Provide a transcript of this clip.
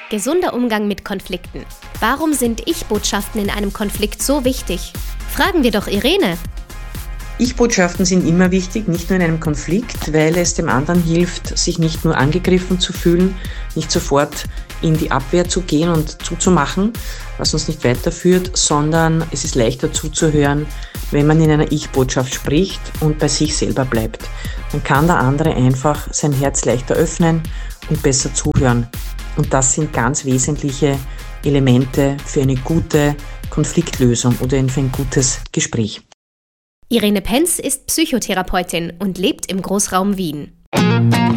Gesunder Umgang mit Konflikten. Warum sind Ich-Botschaften in einem Konflikt so wichtig? Fragen wir doch Irene. Ich-Botschaften sind immer wichtig, nicht nur in einem Konflikt, weil es dem anderen hilft, sich nicht nur angegriffen zu fühlen, nicht sofort in die Abwehr zu gehen und zuzumachen, was uns nicht weiterführt, sondern es ist leichter zuzuhören, wenn man in einer Ich-Botschaft spricht und bei sich selber bleibt. Dann kann der andere einfach sein Herz leichter öffnen und besser zuhören. Und das sind ganz wesentliche Elemente für eine gute Konfliktlösung oder für ein gutes Gespräch. Irene Penz ist Psychotherapeutin und lebt im Großraum Wien.